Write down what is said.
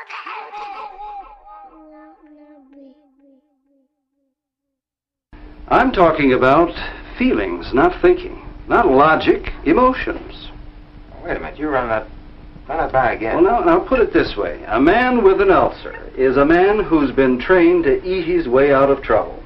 I'm talking about feelings, not thinking. Not logic, emotions. Wait a minute, you run that by again. Well, now put it this way. A man with an ulcer is a man who's been trained to eat his way out of trouble.